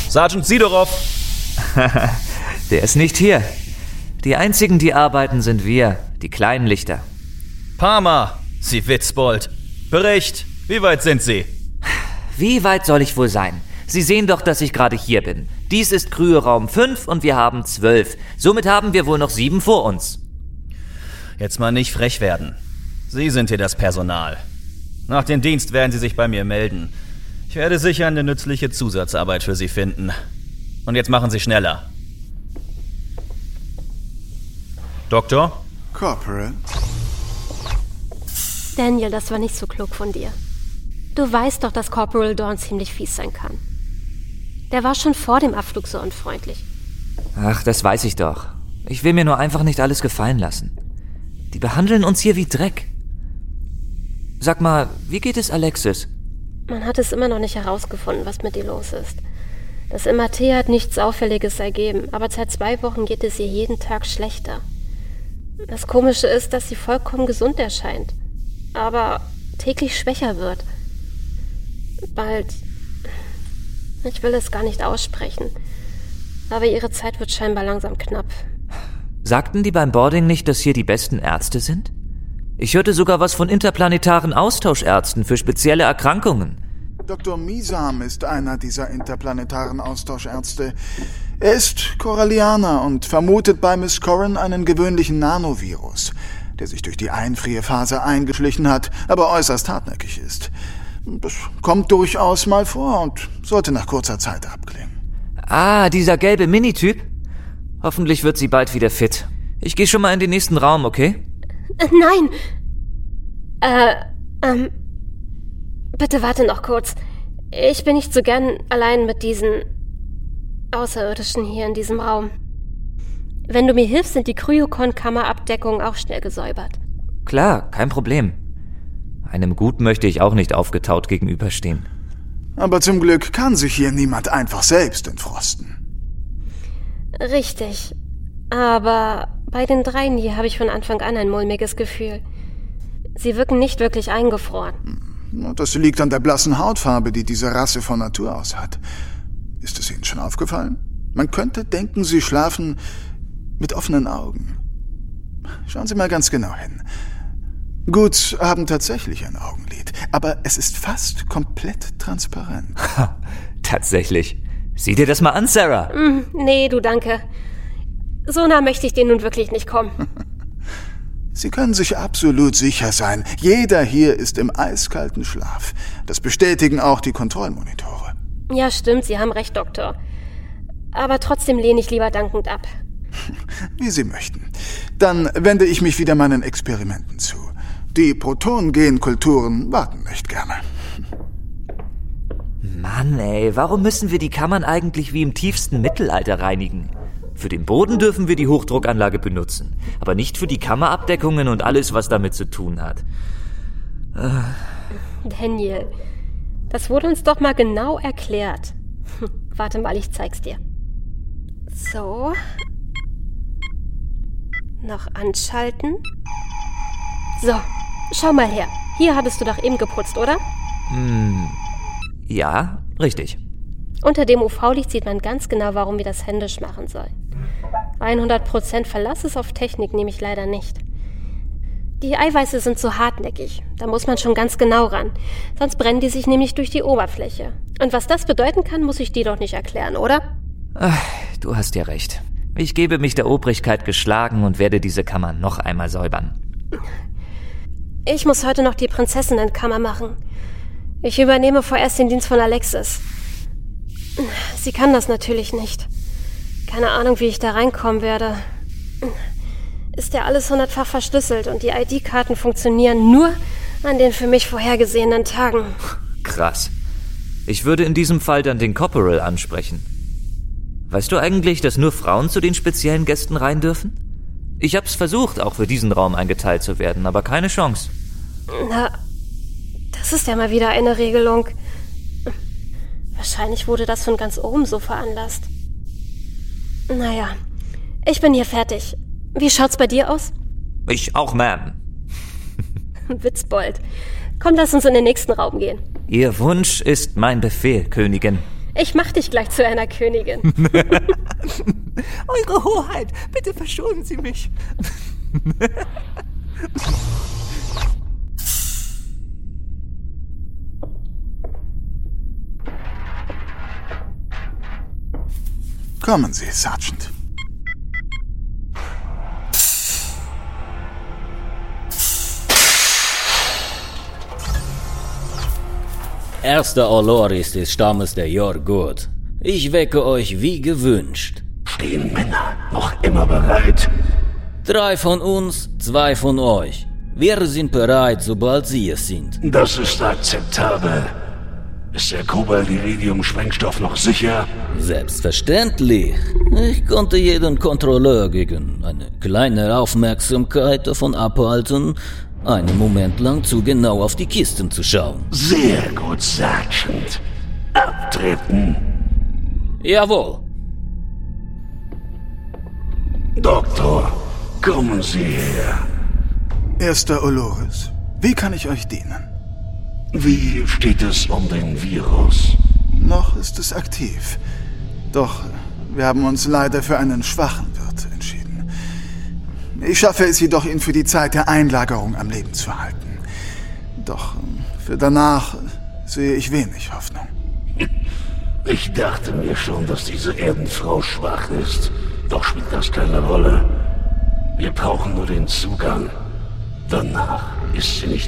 Sergeant Sidorov! Der ist nicht hier. Die einzigen, die arbeiten, sind wir, die kleinen Lichter. Palmer, Sie Witzbold. Bericht, wie weit sind Sie? Wie weit soll ich wohl sein? Sie sehen doch, dass ich gerade hier bin. Dies ist Kryораum 5 und wir haben 12. Somit haben wir wohl noch 7 vor uns. Jetzt mal nicht frech werden. Sie sind hier das Personal. Nach dem Dienst werden Sie sich bei mir melden. Ich werde sicher eine nützliche Zusatzarbeit für Sie finden. Und jetzt machen Sie schneller. Doktor? Corporal? Daniel, das war nicht so klug von dir. Du weißt doch, dass Corporal Dorn ziemlich fies sein kann. Der war schon vor dem Abflug so unfreundlich. Ach, das weiß ich doch. Ich will mir nur einfach nicht alles gefallen lassen. Die behandeln uns hier wie Dreck. Sag mal, wie geht es Alexis? Man hat es immer noch nicht herausgefunden, was mit ihr los ist. Das MRT hat nichts Auffälliges ergeben, aber seit 2 Wochen geht es ihr jeden Tag schlechter. Das Komische ist, dass sie vollkommen gesund erscheint, aber täglich schwächer wird. Bald... Ich will es gar nicht aussprechen, aber ihre Zeit wird scheinbar langsam knapp. Sagten die beim Boarding nicht, dass hier die besten Ärzte sind? Ich hörte sogar was von interplanetaren Austauschärzten für spezielle Erkrankungen. Dr. Misam ist einer dieser interplanetaren Austauschärzte. Er ist Corallianer und vermutet bei Miss Corrin einen gewöhnlichen Nanovirus, der sich durch die Einfrierphase eingeschlichen hat, aber äußerst hartnäckig ist. Das kommt durchaus mal vor und sollte nach kurzer Zeit abklingen. Ah, dieser gelbe Minityp? Hoffentlich wird sie bald wieder fit. Ich gehe schon mal in den nächsten Raum, okay? Nein! Bitte warte noch kurz. Ich bin nicht so gern allein mit diesen Außerirdischen hier in diesem Raum. Wenn du mir hilfst, sind die Kryokon-Kammerabdeckungen auch schnell gesäubert. Klar, kein Problem. Einem Gut möchte ich auch nicht aufgetaut gegenüberstehen. Aber zum Glück kann sich hier niemand einfach selbst entfrosten. Richtig. Aber bei den 3 hier habe ich von Anfang an ein mulmiges Gefühl. Sie wirken nicht wirklich eingefroren. Das liegt an der blassen Hautfarbe, die diese Rasse von Natur aus hat. Ist es Ihnen schon aufgefallen? Man könnte denken, Sie schlafen mit offenen Augen. Schauen Sie mal ganz genau hin. Gut, haben tatsächlich ein Augenlid, aber es ist fast komplett transparent. Tatsächlich. Sieh dir das mal an, Sarah. Nee, du danke. So nah möchte ich dir nun wirklich nicht kommen. Sie können sich absolut sicher sein, jeder hier ist im eiskalten Schlaf. Das bestätigen auch die Kontrollmonitore. Ja, stimmt, Sie haben recht, Doktor. Aber trotzdem lehne ich lieber dankend ab. Wie Sie möchten. Dann wende ich mich wieder meinen Experimenten zu. Die Proton-Gen-Kulturen warten nicht gerne. Mann, ey, warum müssen wir die Kammern eigentlich wie im tiefsten Mittelalter reinigen? Für den Boden dürfen wir die Hochdruckanlage benutzen, aber nicht für die Kammerabdeckungen und alles, was damit zu tun hat. Daniel, das wurde uns doch mal genau erklärt. Warte mal, ich zeig's dir. So. Noch anschalten. So, schau mal her. Hier hattest du doch eben geputzt, oder? Ja, richtig. Unter dem UV-Licht sieht man ganz genau, warum wir das händisch machen sollen. 100% Verlass ist auf Technik nämlich leider nicht. Die Eiweiße sind so hartnäckig, da muss man schon ganz genau ran. Sonst brennen die sich nämlich durch die Oberfläche. Und was das bedeuten kann, muss ich dir doch nicht erklären, oder? Ach, du hast ja recht. Ich gebe mich der Obrigkeit geschlagen und werde diese Kammer noch einmal säubern. Ich muss heute noch die Prinzessinnenkammer machen. Ich übernehme vorerst den Dienst von Alexis. Sie kann das natürlich nicht. Keine Ahnung, wie ich da reinkommen werde. Ist ja alles 100-fach verschlüsselt und die ID-Karten funktionieren nur an den für mich vorhergesehenen Tagen. Krass. Ich würde in diesem Fall dann den Corporal ansprechen. Weißt du eigentlich, dass nur Frauen zu den speziellen Gästen rein dürfen? Ich hab's versucht, auch für diesen Raum eingeteilt zu werden, aber keine Chance. Na, das ist ja mal wieder eine Regelung. Wahrscheinlich wurde das von ganz oben so veranlasst. Naja, ich bin hier fertig. Wie schaut's bei dir aus? Ich auch, Ma'am. Witzbold. Komm, lass uns in den nächsten Raum gehen. Ihr Wunsch ist mein Befehl, Königin. Ich mach dich gleich zu einer Königin. Eure Hoheit, bitte verschonen Sie mich. Kommen Sie, Sergeant. Erster Oloris des Stammes der Jorgut. Ich wecke euch wie gewünscht. Stehen Männer noch immer bereit? 3 von uns, 2 von euch. Wir sind bereit, sobald Sie es sind. Das ist akzeptabel. Ist der Kobalt-Iridium-Sprengstoff noch sicher? Selbstverständlich. Ich konnte jeden Kontrolleur gegen eine kleine Aufmerksamkeit davon abhalten, einen Moment lang zu genau auf die Kisten zu schauen. Sehr gut, Sergeant. Abtreten. Jawohl. Doktor, kommen Sie her. Erster Oloris, wie kann ich euch dienen? Wie steht es um den Virus? Noch ist es aktiv. Doch wir haben uns leider für einen schwachen Wirt entschieden. Ich schaffe es jedoch, ihn für die Zeit der Einlagerung am Leben zu halten. Doch für danach sehe ich wenig Hoffnung. Ich dachte mir schon, dass diese Erdenfrau schwach ist. Doch spielt das keine Rolle. Wir brauchen nur den Zugang. Danach ist sie nicht